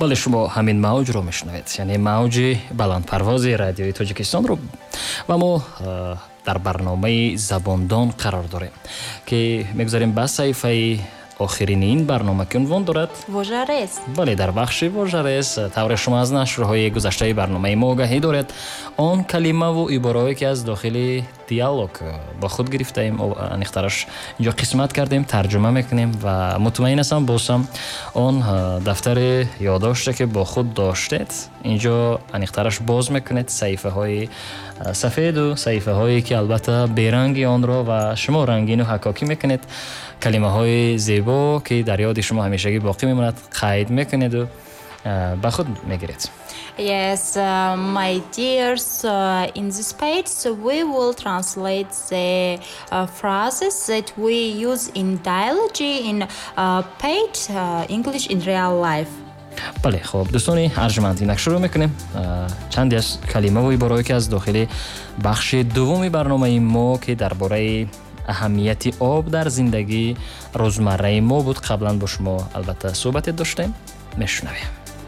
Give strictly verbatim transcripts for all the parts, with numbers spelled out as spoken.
бале шумо ҳамин мавҷро мешунавед, яъне мавҷи баландпарвози радиои Тоҷикистонро ва мо дар барномаи Забондон қарор дорем ки мегузарем ба саҳифаи охирини ин барнома ки унвон дорад Вожарез. бале дар бахши Вожарез тавре шумо аз нашрҳои гузаштаи барномаи мо огаҳӣ доред он калимаву ибораҳое ки аз дохили диалог ба худ гирифтаем аниқтараш инҷо қисмат кардем тарҷума мекунем ва мутмаин ҳастам бозам он дафтари ёддоште ки бо худ доштед инҷо аниқтараш боз мекунед саҳифаҳои сафеду саҳифаҳое ки албатта беранги онро ва шумо рангину ҳакокӣ мекунед калимаҳои зебо ки дар ёди шумо ҳамешагӣ боқӣ мемонад қайд мекунеду ба худ мегиред. Yes, uh, my dears, uh, in this page so we will translate the uh, phrases that we use in dialogy in uh, page uh, English in real life. бале хоб дӯстони арҷуманд инак шурӯъ мекунем чанде аз калимаву ибораҳое ки аз дохили бахши дуввуми барномаи мо ки дар бораи аҳамияти об дар зиндагии рӯзмарраи мо буд қаблан бо шумо албатта суҳбате доштем мешунавем.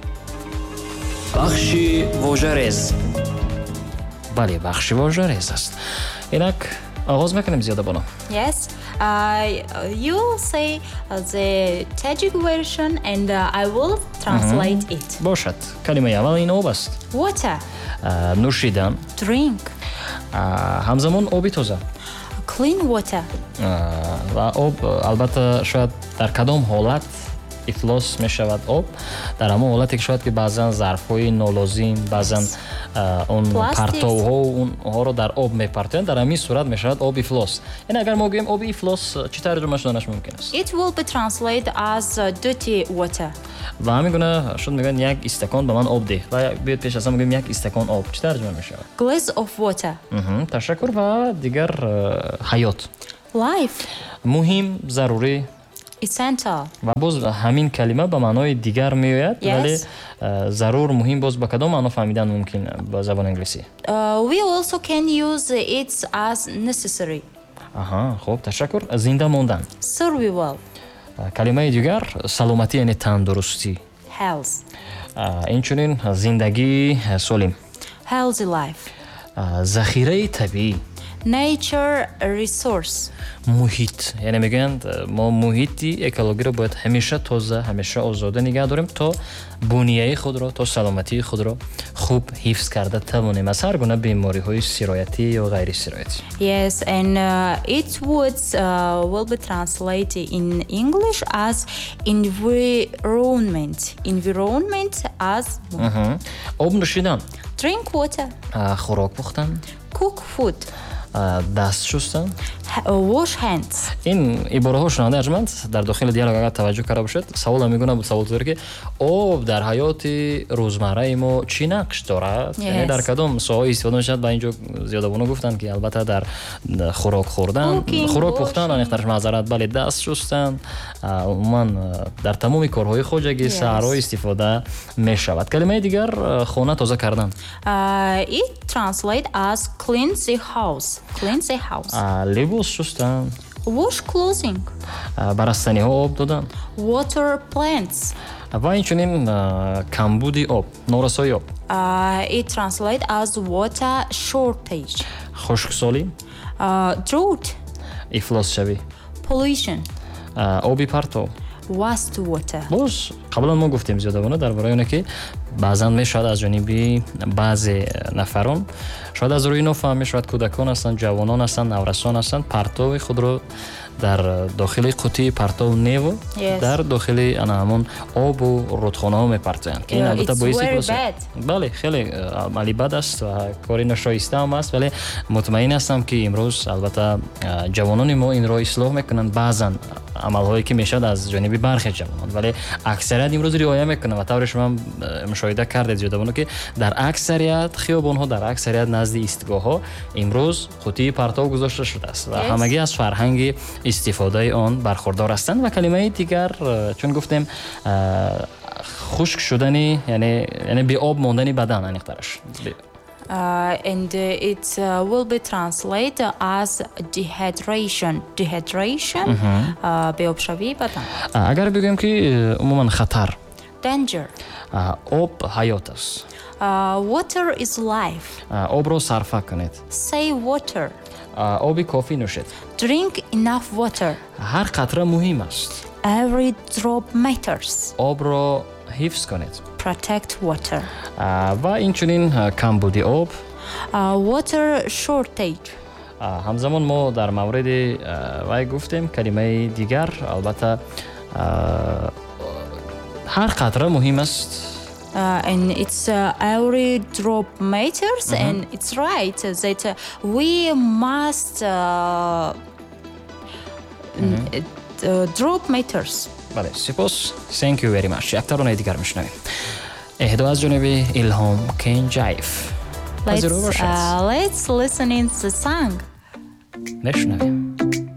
бахши Вожарез. бале бахши Вожарез аст. инак оғоз мекунем зиёдабоно. Yes, uh, you say uh, the Tajik version and uh, I will translate mm-hmm. it. бошад. калимаи аввал ин об аст. Water. Uh, нӯшидан. Drink. Uh, ҳамзамон оби тоза. Clean water. Uh, ва об албатта шояд дар кадом ҳолат ифлос мешавад об дар ҳамон ҳолате ки шояд ки баъзан зарфҳои нолозим баъзан он партовҳо онҳоро дар об мепартоянд дар ҳамин сурат мешавад об ифлос. яъне агар мо гӯем оби ифлос чӣ тарҷума шуданаш мумкин аст? It will be translated as uh, dirty water. ва ҳамин гуна шуд мегӯянд як истакон ба ман об деҳ ва биёд пеш аз ҳама гӯем як истакон об чӣ тарҷума мешавад? Glass of water. мҳм ташаккур ва дигар ҳаёт. Life. муҳим зарурӣ Essential. ва боз ҳамин калима ба маънои дигар меояд вале зарур муҳим боз ба кадом маъно фаҳмидан мумкин ба забони инглисӣ? Uh, we also can use it as necessary. аҳа хуб ташаккур. зинда мондан. Survival. калимаи дигар саломатӣ яъне тандурустӣ. Health. инчунин зиндагии солим. Healthy life. захираи табиӣ. Nature resource. муҳит яъне мегӯянд мо муҳити экологиро бояд ҳамеша тоза ҳамеша озода нигоҳ дорем то бунияи худро то саломатии худро хуб ҳифз карда тавонем аз ҳар гуна бемориҳои сироятӣ ё ғайрисироятӣ. Yes, and uh, its words uh, will be translated in English as environment. Environment as об нӯшидан. Drink water. хӯрок пухтан. Cook food. даст шустан. Wash hands. ин ибораҳо шунавандаи арҷуманд дар дохили диалог агар таваҷҷӯҳ карда бошед савол мегӯна буд савол зуре ки об дар ҳаёти рӯзмарраи мо чӣ нақш дорад? яъне дар кадом соҳаи истифода мешавад? ба инҷо зиёдабоно гуфтанд ки албатта дар хӯрок хӯрдан хӯрок пухтан аниқтараш маъзарат бале даст шустан умуман дар тамоми корҳои хоҷагӣ саҳарҳо истифода мешавад. калимаи дигар хона тоза кардан. It translates as clean the house. Clean the house. Либос шустан. Wash clothing. Ба растаниҳо об додан. Water plants. ва инчунин камбуди об, норасои об. It translates as water shortage. хушксолӣ. Drought. ифлосшавӣ. Pollution. оби партов. Waste water. боз қаблан мо гуфтем зиёдабона дар бораи оне ки баъзан мешавад аз ҷониби баъзе нафарон шояд аз рӯи нофаҳм мешавад кӯдакон ҳастанд ҷавонон ҳастанд наврасон ҳастанд партови худро дар дохили қутии партов нево yes. дар дохили ана ҳамон обу рудхонаҳо мепартоянд ки ин албатта боиси бале хеле амали бад аст ва кори ношоистаам аст вале мутмаин ҳастам ки имрӯз албатта ҷавонони мо инро ислоҳ мекунанд баъзан амалҳое ки мешавад аз ҷониби бархе ҷавонон вале аксарият имрӯз риоя мекунанд ва тавре шумо мушоҳида кардед зиёдабоно ки дар аксарият хиёбонҳо дар аксарият назди истгоҳҳо имрӯз қутии партов гузошта шудааст ва ҳамагӣ аз фарҳанги истифодаи он бархурдор ҳастанд ва калимаи дигар чун гуфтем хушк шудани яъне яъне беоб мондани бадан аниқтараш. Uh, and uh, it uh, will be translated as dehydration. Dehydration. Beobshavi badan. Agar bigӯем ки умуман хатар. danger. об ҳаёт аст. Uh, water is life. обро сарфа кунед. Say water. оби кофӣ нӯшед. Drink enough water. ҳар қатра муҳим аст. Every drop matters. обро ҳифз кунед. Protect water. ва инчунин камбуди об. Uh, water shortage. ҳамзамон мо дар мавриди вай гуфтем калимаи дигар албатта ҳар қатра муҳим аст. Uh, and it's uh, every drop matters, mm-hmm. and it's right that uh, we must uh, mm-hmm. uh, drop matters. Vale, suppose. Thank you very much. یک تارونه دیگر میشنویم. اهدا از جانب الهام کنجایف. Let's uh, let's listen in the song. میشنویم.